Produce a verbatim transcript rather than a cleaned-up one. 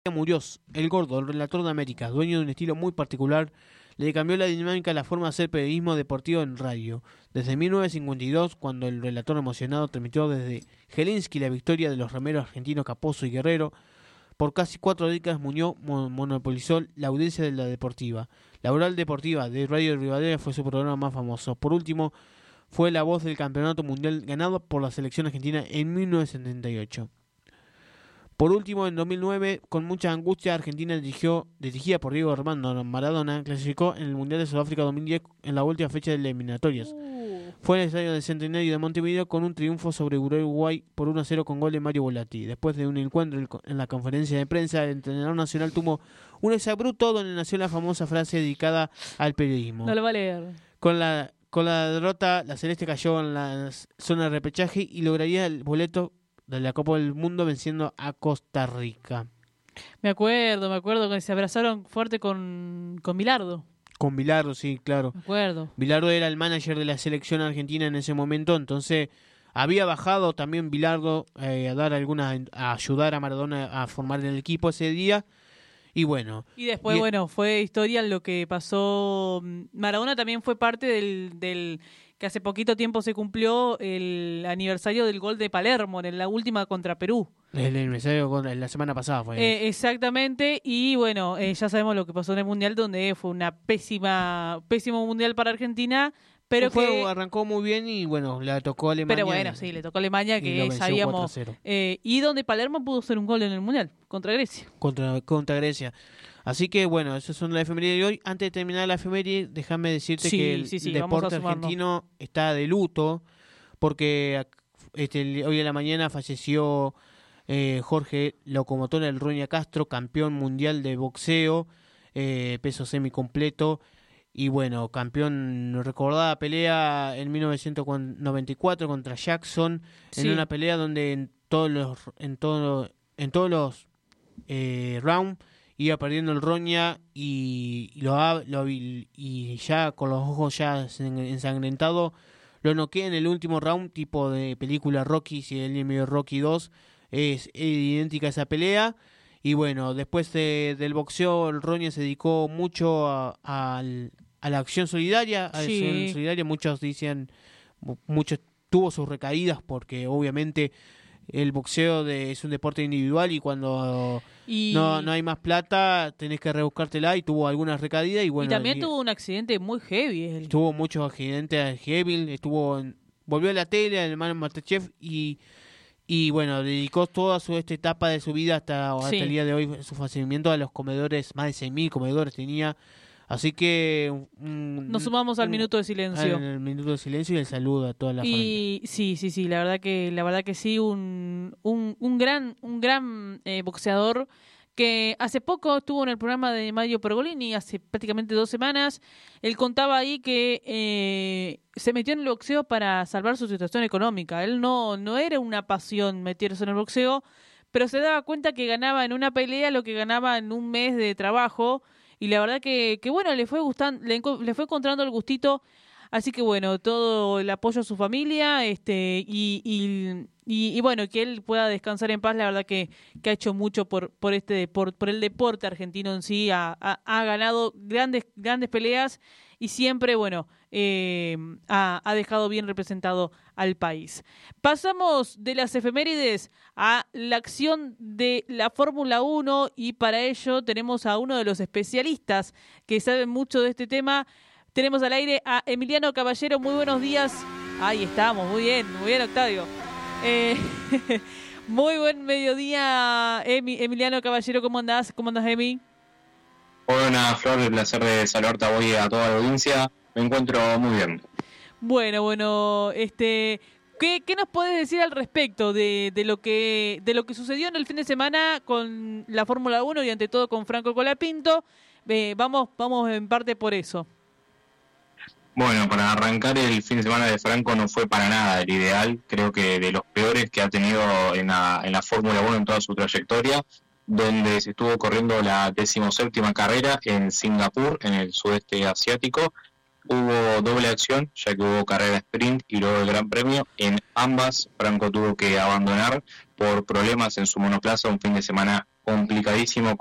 Muñoz, el gordo, el relator de América, dueño de un estilo muy particular, le cambió la dinámica a la forma de hacer periodismo deportivo en radio. Desde mil novecientos cincuenta y dos, cuando el relator emocionado transmitió desde Helsinki la victoria de los remeros argentinos Capozzo y Guerrero, por casi cuatro décadas Muñoz monopolizó la audiencia de la deportiva. La Oral Deportiva de Radio Rivadavia fue su programa más famoso. Por último, fue la voz del campeonato mundial ganado por la selección argentina en mil novecientos setenta y ocho. Por último, en dos mil nueve, con mucha angustia, Argentina dirigió, dirigida por Diego Armando Maradona, clasificó en el Mundial de Sudáfrica dos mil diez en la última fecha de eliminatorias. Uh. Fue en el estadio del Centenario de Montevideo con un triunfo sobre Uruguay por uno a cero con gol de Mario Volatti. Después de un encuentro en la conferencia de prensa, el entrenador nacional tuvo un exabrupto donde nació la famosa frase dedicada al periodismo. No lo va a leer. Con la, con la derrota, la Celeste cayó en la zona de repechaje y lograría el boleto de la Copa del Mundo venciendo a Costa Rica. Me acuerdo, me acuerdo que se abrazaron fuerte con, con Bilardo. Con Bilardo, sí, claro. Me acuerdo. Bilardo era el manager de la selección argentina en ese momento, entonces había bajado también Bilardo eh, a dar algunas, a ayudar a Maradona a formar el equipo ese día. Y bueno. Y después, y, bueno, fue historia lo que pasó. Maradona también fue parte del, del que hace poquito tiempo se cumplió el aniversario del gol de Palermo en la última contra Perú. El aniversario contra, la semana pasada fue. Eh, exactamente, y bueno, eh, ya sabemos lo que pasó en el Mundial, donde fue una pésima, pésimo Mundial para Argentina. Pero fue, que arrancó muy bien y bueno, le tocó a Alemania. Pero bueno, sí, le tocó a Alemania, que sabíamos. Eh, y donde Palermo pudo hacer un gol en el Mundial, contra Grecia. Contra, contra Grecia. Así que bueno, esas son las efemérides de hoy. Antes de terminar la efeméride, déjame decirte sí, que el sí, sí, deporte argentino está de luto, porque este, hoy a la mañana falleció eh, Jorge Locomotora El Roña Castro, campeón mundial de boxeo, eh, peso semicompleto. Y bueno, campeón, recordada pelea en mil novecientos noventa y cuatro contra Jackson, sí. En una pelea donde en todos los en todo, en todos los eh, rounds iba perdiendo el Roña y, y, lo, lo, y ya con los ojos ya ensangrentados lo noquea en el último round, tipo de película Rocky, si él vio Rocky dos, es, es idéntica a esa pelea. Y bueno, después de, del boxeo, el Roña se dedicó mucho a, a, a la acción solidaria. A sí. la acción solidaria. Muchos dicen, muchos tuvo sus recaídas porque obviamente el boxeo de, es un deporte individual y cuando y... No, no hay más plata tenés que rebuscártela y tuvo algunas recaídas. Y, bueno, y también y, tuvo un accidente muy heavy. Él. Tuvo muchos accidentes heavy, estuvo en, volvió a la tele, el hermano Masterchef y... Y bueno, dedicó toda su esta etapa de su vida hasta, hasta sí. el día de hoy, su fallecimiento a los comedores, más de seis mil comedores tenía. Así que... Un, Nos sumamos al un, minuto de silencio. Al minuto de silencio y el saludo a toda la y, familia. Sí, sí, sí, la verdad que la verdad que sí, un, un, un gran, un gran eh, boxeador que hace poco estuvo en el programa de Mario Pergolini, hace prácticamente dos semanas. Él contaba ahí que eh, se metió en el boxeo para salvar su situación económica. Él no, no era una pasión meterse en el boxeo, pero se daba cuenta que ganaba en una pelea lo que ganaba en un mes de trabajo. Y la verdad que, que bueno, le fue gustando, le, le fue encontrando el gustito. Así que bueno, todo el apoyo a su familia, este, y, y, y, y bueno, que él pueda descansar en paz. La verdad que, que ha hecho mucho por, por este deporte, por el deporte argentino en sí, ha, ha, ha ganado grandes, grandes peleas y siempre, bueno, eh, ha, ha dejado bien representado al país. Pasamos de las efemérides a la acción de la Fórmula uno y para ello tenemos a uno de los especialistas que saben mucho de este tema. Tenemos al aire a Emiliano Caballero. Muy buenos días. Ahí estamos, muy bien, muy bien, Octavio. Eh, muy buen mediodía, Emi, Emiliano Caballero. ¿Cómo andás? ¿Cómo andás, Emi? Buenas, Flor, el placer de saludarte a vos y a toda la audiencia. Me encuentro muy bien. Bueno, bueno, este... ¿Qué, ¿Qué nos podés decir al respecto de, de lo que de lo que sucedió en el fin de semana con la Fórmula uno y ante todo con Franco Colapinto? Eh, vamos, vamos en parte por eso. Bueno, para arrancar, el fin de semana de Franco no fue para nada el ideal, creo que de los peores que ha tenido en la, en la Fórmula uno en toda su trayectoria, donde se estuvo corriendo la decimoséptima carrera en Singapur, en el sudeste asiático. Hubo doble acción, ya que hubo carrera sprint y luego el Gran Premio. En ambas, Franco tuvo que abandonar por problemas en su monoplaza, un fin de semana complicadísimo